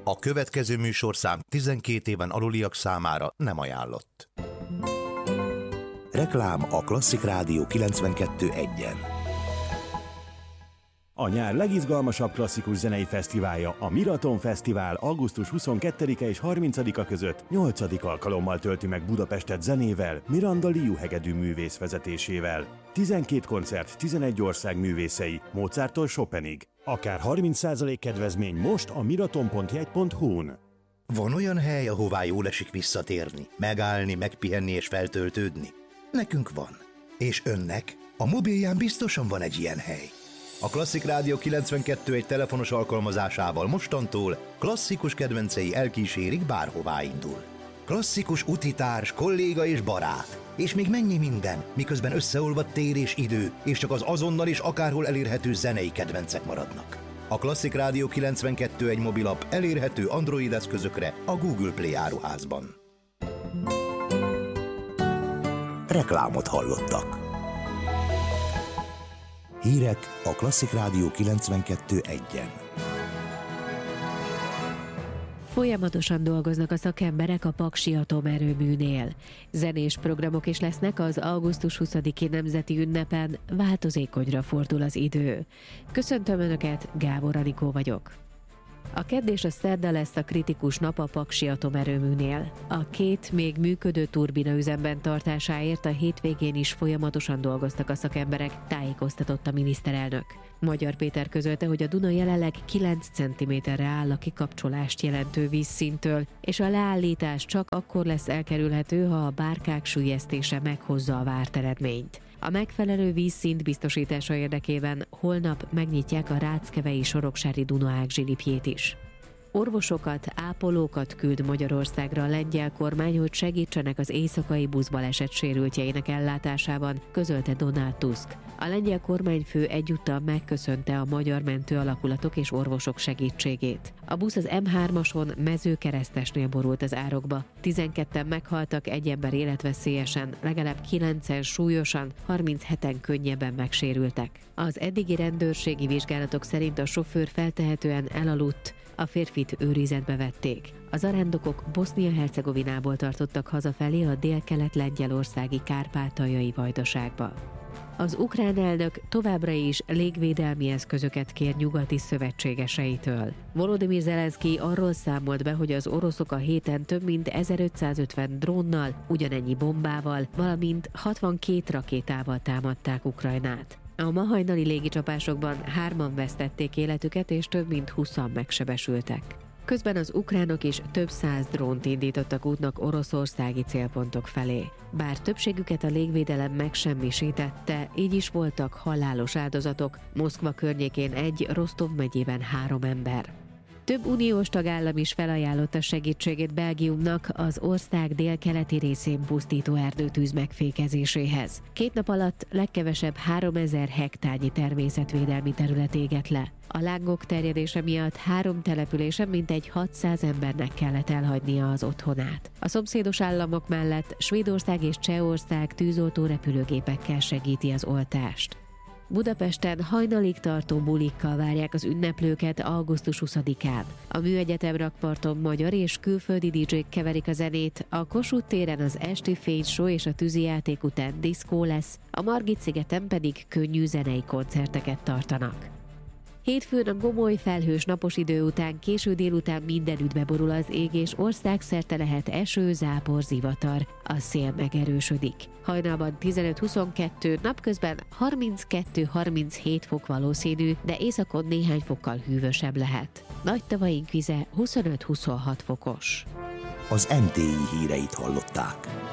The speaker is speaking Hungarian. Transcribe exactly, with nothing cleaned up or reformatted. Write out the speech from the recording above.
A következő műsorszám tizenkét éven aluliak számára nem ajánlott. Reklám a Klasszik Rádió kilencvenkettő egyen. A nyár legizgalmasabb klasszikus zenei fesztiválja, a Miraton Fesztivál augusztus huszonkettedike és harmincadika között nyolcadik alkalommal tölti meg Budapestet zenével, Miranda Liu hegedű művész vezetésével. tizenkét koncert, tizenegy ország művészei, Mozarttól Chopinig. Akár harminc százalék kedvezmény most a miraton pont jegy pont hu-n. Van olyan hely, ahová jól esik visszatérni, megállni, megpihenni és feltöltődni? Nekünk van. És önnek? A mobilján biztosan van egy ilyen hely. A Klasszik Rádió kilencvenkettő egy telefonos alkalmazásával mostantól klasszikus kedvencei elkísérik, bárhová indul. Klasszikus utitárs, kolléga és barát. És még mennyi minden, miközben összeolvadt tér és idő, és csak az azonnal és akárhol elérhető zenei kedvencek maradnak. A Klasszik Rádió kilencvenkettő egy mobilapp elérhető Android eszközökre a Google Play áruházban. Reklámot hallottak. Hírek a Klasszik Rádió kilencvenkettő egyen. Folyamatosan dolgoznak a szakemberek a Paksi Atomerőműnél. Zenés programok is lesznek az augusztus huszadiki nemzeti ünnepen, változékonyra fordul az idő. Köszöntöm Önöket, Gábor Anikó vagyok. A kedd és a szerda lesz a kritikus nap a Paksi Atomerőműnél. A két még működő turbina üzemben tartásáért a hétvégén is folyamatosan dolgoztak a szakemberek, tájékoztatott a miniszterelnök. Magyar Péter közölte, hogy a Duna jelenleg kilenc centiméterre áll a kikapcsolást jelentő vízszinttől, és a leállítás csak akkor lesz elkerülhető, ha a bárkák süllyesztése meghozza a várt eredményt. A megfelelő vízszint biztosítása érdekében holnap megnyitják a Ráckevei Soroksári Dunaág zsilipjét is. Orvosokat, ápolókat küld Magyarországra a lengyel kormány, hogy segítsenek az éjszakai buszbaleset sérültjeinek ellátásában, közölte Donald Tusk. A lengyel kormányfő egyúttal megköszönte a magyar mentőalakulatok és orvosok segítségét. A busz az em hármason Mezőkeresztesnél borult az árokba. tizenketten meghaltak, egy ember életveszélyesen, legalább kilencen súlyosan, harmincheten könnyebben megsérültek. Az eddigi rendőrségi vizsgálatok szerint a sofőr feltehetően elaludt, a férfit őrizetbe vették. Az arándokok Bosznia-Hercegovinából tartottak hazafelé a délkelet-lengyelországi kárpátaljai vajdaságba. Az ukrán elnök továbbra is légvédelmi eszközöket kér nyugati szövetségeseitől. Volodymyr Zelenszkij arról számolt be, hogy az oroszok a héten több mint ezerötszázötven drónnal, ugyanennyi bombával, valamint hatvankét rakétával támadták Ukrajnát. A ma hajnali légicsapásokban hárman vesztették életüket, és több mint húszan megsebesültek. Közben az ukránok is több száz drónt indítottak útnak oroszországi célpontok felé. Bár többségüket a légvédelem megsemmisítette, így is voltak halálos áldozatok, Moszkva környékén egy, Rostov megyében három ember. Több uniós tagállam is felajánlotta segítségét Belgiumnak az ország délkeleti részén pusztító erdőtűz megfékezéséhez. Két nap alatt legkevesebb háromezer hektárnyi természetvédelmi terület égett le. A lángok terjedése miatt három településen mintegy hatszáz embernek kellett elhagynia az otthonát. A szomszédos államok mellett Svédország és Csehország tűzoltó repülőgépekkel segíti az oltást. Budapesten hajnalig tartó bulikkal várják az ünneplőket augusztus huszadikán. A Műegyetem rakparton magyar és külföldi dé dzsék keverik a zenét, a Kossuth téren az esti fényshow és a tűzijáték után diszkó lesz, a Margit-szigeten pedig könnyű zenei koncerteket tartanak. Hétfőn a gomoly felhős napos idő után késő délután mindenütt beborul az ég, és országszerte lehet eső, zápor, zivatar. A szél megerősödik. Hajnalban tizenöt-huszonkettő, napközben harminckettő-harminchét fok valószínű, de északon néhány fokkal hűvösebb lehet. Nagy tavaink vize huszonöt-huszonhat fokos. Az em té i híreit hallották.